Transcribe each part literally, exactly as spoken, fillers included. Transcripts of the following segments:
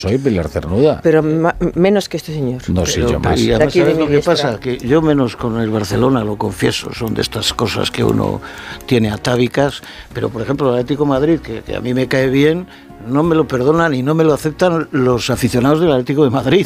Soy Pilar Cernuda. Pero ma- menos que este señor. No, sí, yo más. Y además, ¿sabes lo que ministra. pasa? Que yo menos con el Barcelona, lo confieso, son de estas cosas que uno tiene atávicas, pero por ejemplo el Atlético de Madrid, que, que a mí me cae bien, no me lo perdonan y no me lo aceptan los aficionados del Atlético de Madrid.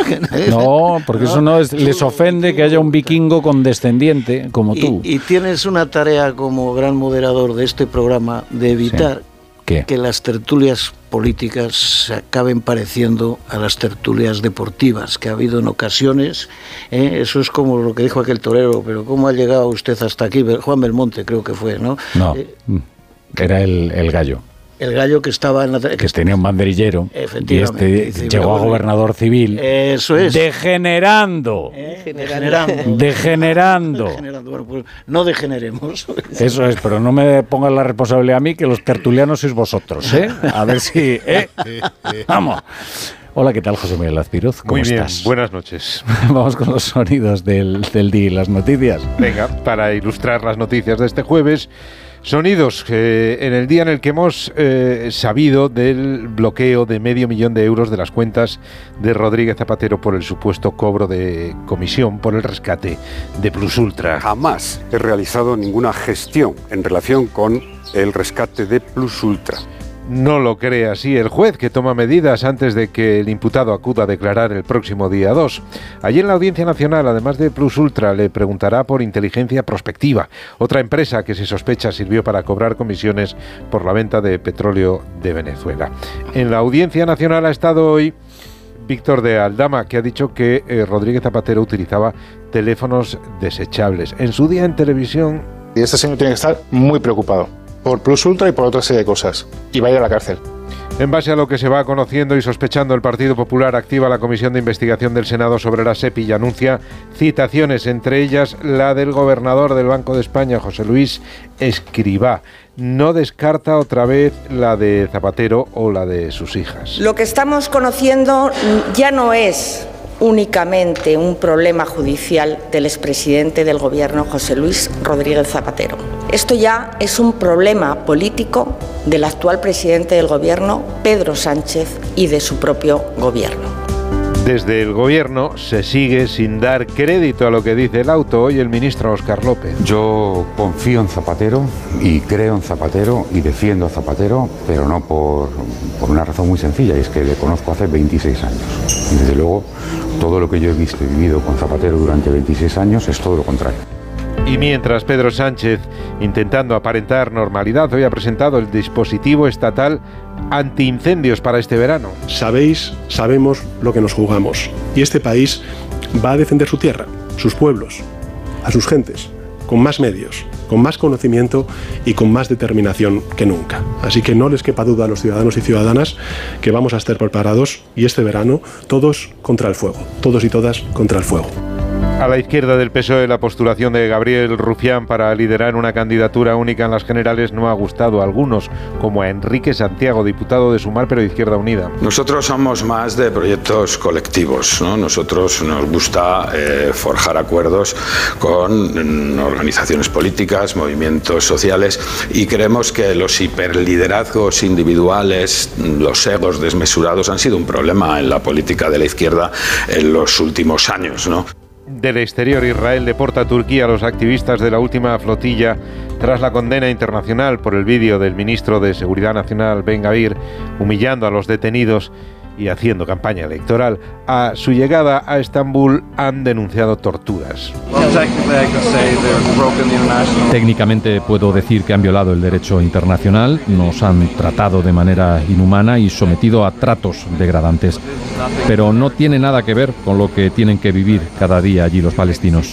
No, porque eso no es, les ofende que haya un vikingo condescendiente como tú. Y, y tienes una tarea como gran moderador de este programa de evitar Sí. ¿Qué? que las tertulias políticas se acaben pareciendo a las tertulias deportivas que ha habido en ocasiones. ¿eh? Eso es como lo que dijo aquel torero, pero ¿cómo ha llegado usted hasta aquí? Juan Belmonte creo que fue, ¿no? No, Eh, era el, el gallo. el gallo que estaba en la... Que tenía un banderillero y Efectivamente. este Dice, llegó a bueno, gobernador civil. Eso es. Degenerando. ¿eh? Degenerando. Degenerando. Degenerando. Bueno, pues no degeneremos. Eso es, pero no me pongan la responsabilidad a mí, que los tertulianos sois vosotros, ¿eh? A ver si... ¿eh? Vamos. Hola, ¿qué tal, José Miguel Azpiroz? ¿Cómo Muy bien, estás? buenas noches. Vamos con los sonidos del, del día y las noticias. Venga, para ilustrar las noticias de este jueves, sonidos que en el día en el que hemos eh, sabido del bloqueo de medio millón de euros de las cuentas de Rodríguez Zapatero por el supuesto cobro de comisión por el rescate de Plus Ultra. Jamás he realizado ninguna gestión en relación con el rescate de Plus Ultra. No lo cree así el juez, que toma medidas antes de que el imputado acuda a declarar el próximo día dos. Allí en la Audiencia Nacional, además de Plus Ultra, le preguntará por Inteligencia Prospectiva, otra empresa que se sospecha sirvió para cobrar comisiones por la venta de petróleo de Venezuela. En la Audiencia Nacional ha estado hoy Víctor de Aldama, que ha dicho que eh, Rodríguez Zapatero utilizaba teléfonos desechables. En su día en televisión... Y este señor tiene que estar muy preocupado por Plus Ultra y por otra serie de cosas. Y va a ir a la cárcel. En base a lo que se va conociendo y sospechando, el Partido Popular activa la Comisión de Investigación del Senado sobre la SEPI y anuncia citaciones, entre ellas la del gobernador del Banco de España, José Luis Escrivá. No descarta otra vez la de Zapatero o la de sus hijas. Lo que estamos conociendo ya no es únicamente un problema judicial del expresidente del Gobierno, José Luis Rodríguez Zapatero. Esto ya es un problema político del actual presidente del Gobierno, Pedro Sánchez, y de su propio Gobierno. Desde el Gobierno se sigue sin dar crédito a lo que dice el auto. Hoy el ministro Óscar López. Yo confío en Zapatero y creo en Zapatero y defiendo a Zapatero, pero no por, por una razón muy sencilla, y es que le conozco hace veintiséis años. Y desde luego, todo lo que yo he visto y vivido con Zapatero durante veintiséis años es todo lo contrario. Y mientras Pedro Sánchez, intentando aparentar normalidad, hoy ha presentado el dispositivo estatal antiincendios para este verano. Sabéis, sabemos lo que nos jugamos. Y este país va a defender su tierra, sus pueblos, a sus gentes, con más medios, con más conocimiento y con más determinación que nunca. Así que no les quepa duda a los ciudadanos y ciudadanas que vamos a estar preparados, y este verano todos contra el fuego, todos y todas contra el fuego. A la izquierda del P S O E, la postulación de Gabriel Rufián para liderar una candidatura única en las generales no ha gustado a algunos, como a Enrique Santiago, diputado de Sumar pero Izquierda Unida. Nosotros somos más de proyectos colectivos, ¿no? Nosotros nos gusta eh, forjar acuerdos con mm, organizaciones políticas, movimientos sociales, y creemos que los hiperliderazgos individuales, los egos desmesurados, han sido un problema en la política de la izquierda en los últimos años, ¿no? Del exterior, Israel deporta a Turquía a los activistas de la última flotilla tras la condena internacional por el vídeo del ministro de Seguridad Nacional, Ben Gvir, humillando a los detenidos y haciendo campaña electoral. A su llegada a Estambul han denunciado torturas. Técnicamente puedo decir que han violado el derecho internacional, nos han tratado de manera inhumana y sometido a tratos degradantes. Pero no tiene nada que ver con lo que tienen que vivir cada día allí los palestinos.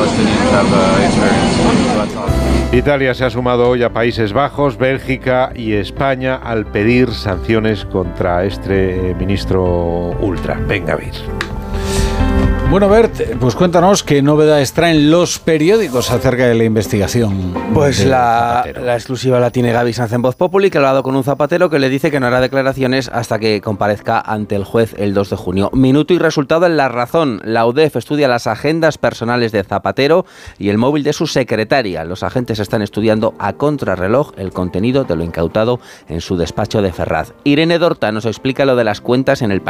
Italia se ha sumado hoy a Países Bajos, Bélgica y España al pedir sanciones contra este ministro ultra, Ben Gvir. Bueno, Bert, pues cuéntanos qué novedades traen los periódicos acerca de la investigación. Pues la, la exclusiva la tiene Gaby Sanz en Voz Populi, que ha hablado con un zapatero que le dice que no hará declaraciones hasta que comparezca ante el juez el dos de junio. Minuto y resultado en La Razón. La U D E F estudia las agendas personales de Zapatero y el móvil de su secretaria. Los agentes están estudiando a contrarreloj el contenido de lo incautado en su despacho de Ferraz. Irene Dorta nos explica lo de las cuentas en el país.